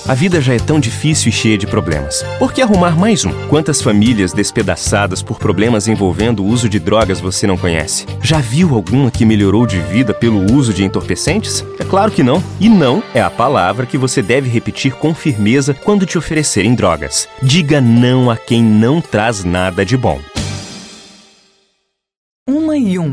A vida já é tão difícil e cheia de problemas. Por que arrumar mais um? Quantas famílias despedaçadas por problemas envolvendo o uso de drogas você não conhece? Já viu alguma que melhorou de vida pelo uso de entorpecentes? É claro que não. E não é a palavra que você deve repetir com firmeza quando te oferecerem drogas. Diga não a quem não traz nada de bom. 1 e 1.